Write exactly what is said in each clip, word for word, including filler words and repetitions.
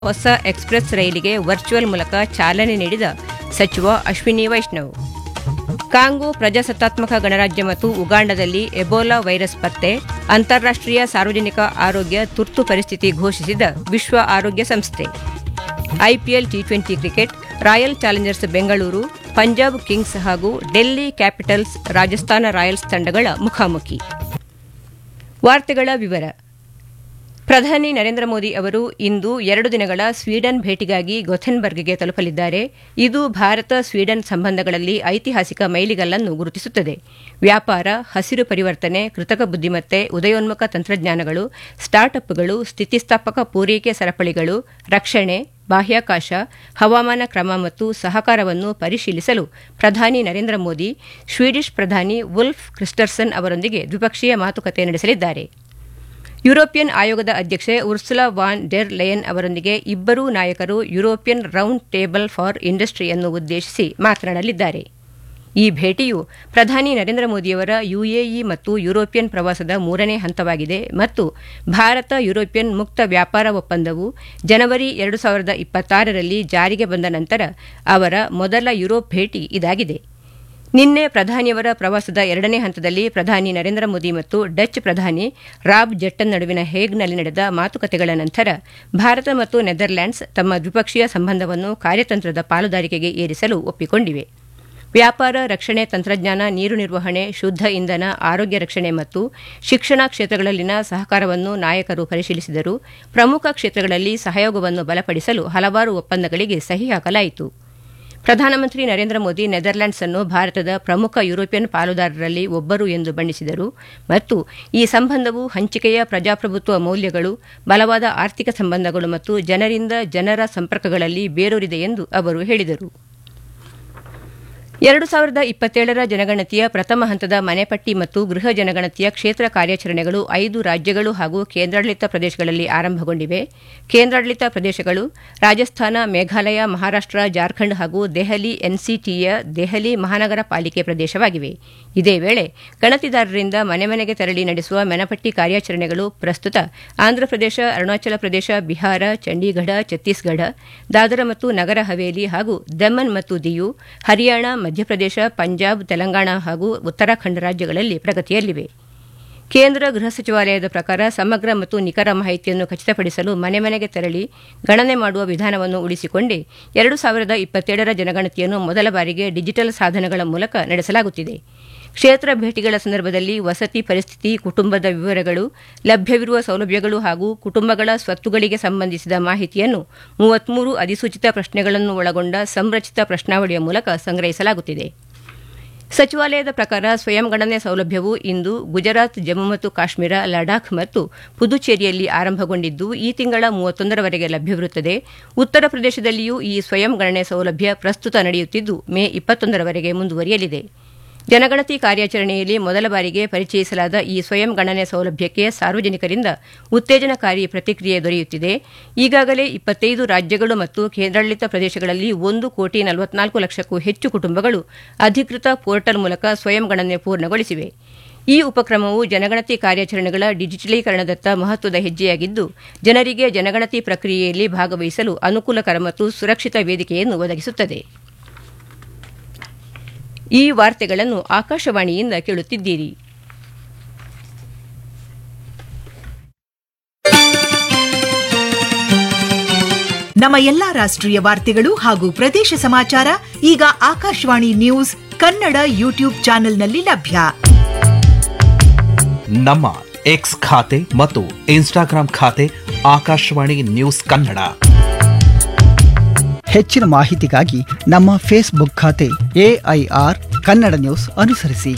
ಹೊಸ ಎಕ್ಸ್ಪ್ರೆಸ್ ರೈಲಿಗೆ ವರ್ಚುವಲ್ ಮೂಲಕ ಚಾಲನೆ ನೀಡಿದ ಸಚಿವ ಅಶ್ವಿನಿ ವೈಷ್ಣವ್. ಕಾಂಗೋ ಪ್ರಜಾಸತ್ತಾತ್ಮಕ ಗಣರಾಜ್ಯ ಮತ್ತು ಉಗಾಂಡದಲ್ಲಿ ಎಬೋಲಾ ವೈರಸ್ ಪತ್ತೆ, ಅಂತಾರಾಷ್ಟೀಯ ಸಾರ್ವಜನಿಕ ಆರೋಗ್ಯ ತುರ್ತು ಪರಿಸ್ಥಿತಿ ಘೋಷಿಸಿದ ವಿಶ್ವ ಆರೋಗ್ಯ ಸಂಸ್ಥೆ. IPL T twenty cricket, royal Challengers Bengaluru, Punjab Kings ಹಾಗೂ ಡೆಲ್ಲಿ ಕ್ಯಾಪಿಟಲ್ಸ್ ರಾಜಸ್ಥಾನ ರಾಯಲ್ಸ್ ತಂಡಗಳ ಮುಖಾಮುಖಿ. ವಾರ್ತೆಗಳ ವಿವರ. ಪ್ರಧಾನಿ ನರೇಂದ್ರ ಮೋದಿ ಅವರು ಇಂದು ಎರಡು ದಿನಗಳ ಸ್ವೀಡನ್ ಭೇಟಿಗಾಗಿ ಗೊಥೆನ್ಬರ್ಗ್ಗೆ ತಲುಪಲಿದ್ದಾರೆ. ಇದು ಭಾರತ ಸ್ವೀಡನ್ ಸಂಬಂಧಗಳಲ್ಲಿ ಐತಿಹಾಸಿಕ ಮೈಲಿಗಲ್ಲನ್ನು ಗುರುತಿಸುತ್ತದೆ. ವ್ಯಾಪಾರ, ಹಸಿರು ಪರಿವರ್ತನೆ, ಕೃತಕ ಬುದ್ದಿಮತ್ತೆ, ಉದಯೋನ್ಮುಖ ತಂತ್ರಜ್ಞಾನಗಳು, ಸ್ಟಾರ್ಟ್ಅಪ್ಗಳು, ಸ್ಥಿತಿಸ್ಥಾಪಕ ಪೂರೈಕೆ ಸರಪಳಿಗಳು, ರಕ್ಷಣೆ, ಬಾಹ್ಯಾಕಾಶ, ಹವಾಮಾನ ಕ್ರಮ ಮತ್ತು ಸಹಕಾರವನ್ನು ಪರಿಶೀಲಿಸಲು ಪ್ರಧಾನಿ ನರೇಂದ್ರ ಮೋದಿ ಸ್ವೀಡಿಷ್ ಪ್ರಧಾನಿ ವುಲ್ಫ್ ಕ್ರಿಸ್ಟರ್ಸನ್ ಅವರೊಂದಿಗೆ ದ್ವಿಪಕ್ಷೀಯ ಮಾತುಕತೆ ನಡೆಸಲಿದ್ದಾರೆ. ಯುರೋಪಿಯನ್ ಆಯೋಗದ ಅಧ್ಯಕ್ಷೆ ಉರ್ಸುಲಾ ವಾನ್ ಡೆರ್ ಲೆಯನ್ ಅವರೊಂದಿಗೆ ಇಬ್ಬರೂ ನಾಯಕರು ಯುರೋಪಿಯನ್ ರೌಂಡ್ ಟೇಬಲ್ ಫಾರ್ ಇಂಡಸ್ಟ್ರಿಯನ್ನು ಉದ್ದೇಶಿಸಿ ಮಾತನಾಡಲಿದ್ದಾರೆ. ಈ ಭೇಟಿಯು ಪ್ರಧಾನಿ ನರೇಂದ್ರ ಮೋದಿಯವರ ಯುಎಇ ಮತ್ತು ಯುರೋಪಿಯನ್ ಪ್ರವಾಸದ ಮೂರನೇ ಹಂತವಾಗಿದೆ ಮತ್ತು ಭಾರತ ಯುರೋಪಿಯನ್ ಮುಕ್ತ ವ್ಯಾಪಾರ ಒಪ್ಪಂದವು ಜನವರಿ ಎರಡು ಸಾವಿರದ ಇಪ್ಪತ್ತಾರರಲ್ಲಿ ಜಾರಿಗೆ ಬಂದ ನಂತರ ಅವರ ಮೊದಲ ಯುರೋಪ್ ಭೇಟಿ ಇದಾಗಿದೆ. ನಿನ್ನೆ ಪ್ರಧಾನಿಯವರ ಪ್ರವಾಸದ ಎರಡನೇ ಹಂತದಲ್ಲಿ ಪ್ರಧಾನಿ ನರೇಂದ್ರ ಮೋದಿ ಮತ್ತು ಡಚ್ ಪ್ರಧಾನಿ ರಾಬ್ ಜೆಟ್ಟನ್ ನಡುವಿನ ಹೇಗ್ನಲ್ಲಿ ನಡೆದ ಮಾತುಕತೆಗಳ ನಂತರ ಭಾರತ ಮತ್ತು ನೆದರ್ಲ್ಯಾಂಡ್ಸ್ ತಮ್ಮ ದ್ವಿಪಕ್ಷೀಯ ಸಂಬಂಧವನ್ನು ಕಾರ್ಯತಂತ್ರದ ಪಾಲುದಾರಿಕೆಗೆ ಏರಿಸಲು ಒಪ್ಪಿಕೊಂಡಿವೆ. ವ್ಯಾಪಾರ, ರಕ್ಷಣೆ, ತಂತ್ರಜ್ಞಾನ, ನೀರು ನಿರ್ವಹಣೆ, ಶುದ್ಧ ಇಂಧನ, ಆರೋಗ್ಯ ರಕ್ಷಣೆ ಮತ್ತು ಶಿಕ್ಷಣ ಕ್ಷೇತ್ರಗಳಲ್ಲಿನ ಸಹಕಾರವನ್ನು ನಾಯಕರು ಪರಿಶೀಲಿಸಿದರು. ಪ್ರಮುಖ ಕ್ಷೇತ್ರಗಳಲ್ಲಿ ಸಹಯೋಗವನ್ನು ಬಲಪಡಿಸಲು ಹಲವಾರು ಒಪ್ಪಂದಗಳಿಗೆ ಸಹಿ ಹಾಕಲಾಯಿತು. ಪ್ರಧಾನಮಂತ್ರಿ ನರೇಂದ್ರ ಮೋದಿ ನೆದರ್ಲ್ಯಾಂಡ್ಸ್ ಅನ್ನು ಭಾರತದ ಪ್ರಮುಖ ಯುರೋಪಿಯನ್ ಪಾಲುದಾರರಲ್ಲಿ ಒಬ್ಬರು ಎಂದು ಬಣ್ಣಿಸಿದರು ಮತ್ತು ಈ ಸಂಬಂಧವು ಹಂಚಿಕೆಯ ಪ್ರಜಾಪ್ರಭುತ್ವ ಮೌಲ್ಯಗಳು, ಬಲವಾದ ಆರ್ಥಿಕ ಸಂಬಂಧಗಳು ಮತ್ತು ಜನರಿಂದ ಜನರ ಸಂಪರ್ಕಗಳಲ್ಲಿ ಬೇರೂರಿದೆ ಎಂದು ಅವರು ಹೇಳಿದರು. ಎರಡು ಸಾವಿರದ ಇಪ್ಪತ್ತೇಳರ ಜನಗಣತಿಯ ಪ್ರಥಮ ಹಂತದ ಮನೆಪಟ್ಟಿ ಮತ್ತು ಗೃಹ ಜನಗಣತಿಯ ಕ್ಷೇತ್ರ ಕಾರ್ಯಾಚರಣೆಗಳು ಐದು ರಾಜ್ಯಗಳು ಹಾಗೂ ಕೇಂದ್ರಾಡಳಿತ ಪ್ರದೇಶಗಳಲ್ಲಿ ಆರಂಭಗೊಂಡಿವೆ. ಕೇಂದ್ರಾಡಳಿತ ಪ್ರದೇಶಗಳು ರಾಜಸ್ಥಾನ, ಮೇಘಾಲಯ, ಮಹಾರಾಷ್ಟ್ರ, ಜಾರ್ಖಂಡ್ ಹಾಗೂ ದೆಹಲಿ ಎನ್ಸಿಟಿಯ ದೆಹಲಿ ಮಹಾನಗರ ಪಾಲಿಕೆ ಪ್ರದೇಶವಾಗಿವೆ. ಇದೇ ವೇಳೆ ಗಣತಿದಾರರಿಂದ ಮನೆ ಮನೆಗೆ ತೆರಳಿ ನಡೆಸುವ ಮನೆಪಟ್ಟಿ ಕಾರ್ಯಾಚರಣೆಗಳು ಪ್ರಸ್ತುತ ಆಂಧ್ರಪ್ರದೇಶ, ಅರುಣಾಚಲ ಪ್ರದೇಶ, ಬಿಹಾರ, ಚಂಡೀಗಢ, ಛತ್ತೀಸ್ಗಢ, ದಾದರ ಮತ್ತು ನಗರ ಹವೇಲಿ ಹಾಗೂ ದಮನ್ ಮತ್ತು ದಿಯು, ಹರಿಯಾಣ, ಮಧ್ಯಪ್ರದೇಶ, ಪಂಜಾಬ್, ತೆಲಂಗಾಣ ಹಾಗೂ ಉತ್ತರಾಖಂಡ ರಾಜ್ಯಗಳಲ್ಲಿ ಪ್ರಗತಿಯಲ್ಲಿವೆ. ಕೇಂದ್ರ ಗೃಹ ಸಚಿವಾಲಯದ ಪ್ರಕಾರ ಸಮಗ್ರ ಮತ್ತು ನಿಖರ ಮಾಹಿತಿಯನ್ನು ಖಚಿತಪಡಿಸಲು ಮನೆ ಮನೆಗೆ ತೆರಳಿ ಗಣನೆ ಮಾಡುವ ವಿಧಾನವನ್ನು ಉಳಿಸಿಕೊಂಡೇ ಎರಡು ಸಾವಿರದ ಇಪ್ಪತ್ತೇಳರ ಜನಗಣತಿಯನ್ನು ಮೊದಲ ಬಾರಿಗೆ ಡಿಜಿಟಲ್ ಸಾಧನಗಳ ಮೂಲಕ ನಡೆಸಲಾಗುತ್ತಿದೆ. ಕ್ಷೇತ್ರ ಭೇಟಿಗಳ ಸಂದರ್ಭದಲ್ಲಿ ವಸತಿ ಪರಿಸ್ಥಿತಿ, ಕುಟುಂಬದ ವಿವರಗಳು, ಲಭ್ಯವಿರುವ ಸೌಲಭ್ಯಗಳು ಹಾಗೂ ಕುಟುಂಬಗಳ ಸ್ವತ್ತುಗಳಿಗೆ ಸಂಬಂಧಿಸಿದ ಮಾಹಿತಿಯನ್ನು ಮೂವತ್ಮೂರು ಅಧಿಸೂಚಿತ ಪ್ರಶ್ನೆಗಳನ್ನು ಒಳಗೊಂಡ ಸಂರಚಿತ ಪ್ರಶ್ನಾವಳಿಯ ಮೂಲಕ ಸಂಗ್ರಹಿಸಲಾಗುತ್ತಿದೆ. ಸಚಿವಾಲಯದ ಪ್ರಕಾರ ಸ್ವಯಂ ಗಣನೆ ಸೌಲಭ್ಯವು ಇಂದು ಗುಜರಾತ್, ಜಮ್ಮು ಮತ್ತು ಕಾಶ್ಮೀರ, ಲಡಾಖ್ ಮತ್ತು ಪುದುಚೇರಿಯಲ್ಲಿ ಆರಂಭಗೊಂಡಿದ್ದು ಈ ತಿಂಗಳ ಮೂವತ್ತೊಂದರವರೆಗೆ ಲಭ್ಯವಿರುತ್ತದೆ. ಉತ್ತರ ಪ್ರದೇಶದಲ್ಲಿಯೂ ಈ ಸ್ವಯಂ ಗಣನೆ ಸೌಲಭ್ಯ ಪ್ರಸ್ತುತ ನಡೆಯುತ್ತಿದ್ದು ಮೇ ಇಪ್ಪತ್ತೊಂದರವರೆಗೆ ಮುಂದುವರಿಯಲಿದೆ. ಜನಗಣತಿ ಕಾರ್ಯಾಚರಣೆಯಲ್ಲಿ ಮೊದಲ ಬಾರಿಗೆ ಪರಿಚಯಿಸಲಾದ ಈ ಸ್ವಯಂ ಗಣನೆ ಸೌಲಭ್ಯಕ್ಕೆ ಸಾರ್ವಜನಿಕರಿಂದ ಉತ್ತೇಜನಕಾರಿ ಪ್ರತಿಕ್ರಿಯೆ ದೊರೆಯುತ್ತಿದೆ. ಈಗಾಗಲೇ ಇಪ್ಪತ್ತೈದು ರಾಜ್ಯಗಳು ಮತ್ತು ಕೇಂದ್ರಾಡಳಿತ ಪ್ರದೇಶಗಳಲ್ಲಿ ಒಂದು ಕೋಟಿ ನಲವತ್ನಾಲ್ಕು ಲಕ್ಷಕ್ಕೂ ಹೆಚ್ಚು ಕುಟುಂಬಗಳು ಅಧಿಕೃತ ಪೋರ್ಟಲ್ ಮೂಲಕ ಸ್ವಯಂ ಗಣನೆ ಪೂರ್ಣಗೊಳಿಸಿವೆ. ಈ ಉಪಕ್ರಮವು ಜನಗಣತಿ ಕಾರ್ಯಾಚರಣೆಗಳ ಡಿಜಿಟಲೀಕರಣದತ್ತ ಮಹತ್ವದ ಹೆಜ್ಜೆಯಾಗಿದ್ದು ಜನರಿಗೆ ಜನಗಣತಿ ಪ್ರಕ್ರಿಯೆಯಲ್ಲಿ ಭಾಗವಹಿಸಲು ಅನುಕೂಲಕರ ಮತ್ತು ಸುರಕ್ಷಿತ ವೇದಿಕೆಯನ್ನು ಒದಗಿಸುತ್ತದೆ. ಈ ವಾರ್ತೆಗಳನ್ನು ಆಕಾಶವಾಣಿಯಿಂದ ಕೇಳುತ್ತಿದ್ದೀರಿ. ನಮ್ಮ ಎಲ್ಲಾ ರಾಷ್ಟ್ರೀಯ ವಾರ್ತೆಗಳು ಹಾಗೂ ಪ್ರದೇಶ ಸಮಾಚಾರ ಈಗ ಆಕಾಶವಾಣಿ ನ್ಯೂಸ್ ಕನ್ನಡ ಯೂಟ್ಯೂಬ್ ಚಾನೆಲ್ನಲ್ಲಿ ಲಭ್ಯ. ನಮ್ಮ ಎಕ್ಸ್ ಖಾತೆ ಮತ್ತು ಇನ್ಸ್ಟಾಗ್ರಾಂ ಖಾತೆ ಆಕಾಶವಾಣಿ ನ್ಯೂಸ್ ಕನ್ನಡ. ಹೆಚ್ಚಿನ ಮಾಹಿತಿಗಾಗಿ ನಮ್ಮ ಫೇಸ್ಬುಕ್ ಖಾತೆ ಎಐಆರ್ ಕನ್ನಡ ನ್ಯೂಸ್ ಅನುಸರಿಸಿ.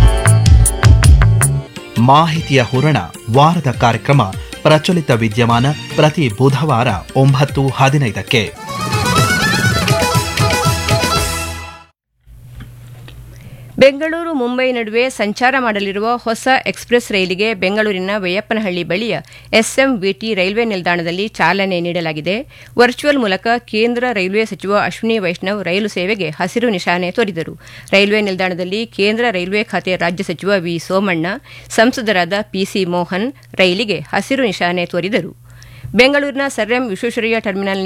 ಮಾಹಿತಿಯ ಹೂರಣ ವಾರದ ಕಾರ್ಯಕ್ರಮ ಪ್ರಚಲಿತ ವಿದ್ಯಮಾನ ಪ್ರತಿ ಬುಧವಾರ ಒಂಬತ್ತು ಹದಿನೈದಕ್ಕೆ. ಬೆಂಗಳೂರು ಮುಂಬೈ ನಡುವೆ ಸಂಚಾರ ಮಾಡಲಿರುವ ಹೊಸ ಎಕ್ಸ್ಪ್ರೆಸ್ ರೈಲಿಗೆ ಬೆಂಗಳೂರಿನ ವೆಯ್ಯಪ್ಪನಹಳ್ಳಿ ಬಳಿಯ ಎಸ್ಎಂವಿಟಿ ರೈಲ್ವೆ ನಿಲ್ದಾಣದಲ್ಲಿ ಚಾಲನೆ ನೀಡಲಾಗಿದೆ. ವರ್ಚುವಲ್ ಮೂಲಕ ಕೇಂದ್ರ ರೈಲ್ವೆ ಸಚಿವ ಅಶ್ವಿನಿ ವೈಷ್ಣವ್ ರೈಲು ಸೇವೆಗೆ ಹಸಿರು ನಿಶಾನೆ ತೋರಿದರು. ರೈಲ್ವೆ ನಿಲ್ದಾಣದಲ್ಲಿ ಕೇಂದ್ರ ರೈಲ್ವೆ ಖಾತೆ ರಾಜ್ಯ ಸಚಿವ ವಿ ಸೋಮಣ್ಣ, ಸಂಸದರಾದ ಪಿಸಿ ಮೋಹನ್ ರೈಲಿಗೆ ಹಸಿರು ನಿಶಾನೆ ತೋರಿದರು. ಬೆಂಗಳೂರಿನ ಸರ್ ಎಂ ವಿಶ್ವೇಶ್ವರಯ್ಯ ಟರ್ಮಿನಲ್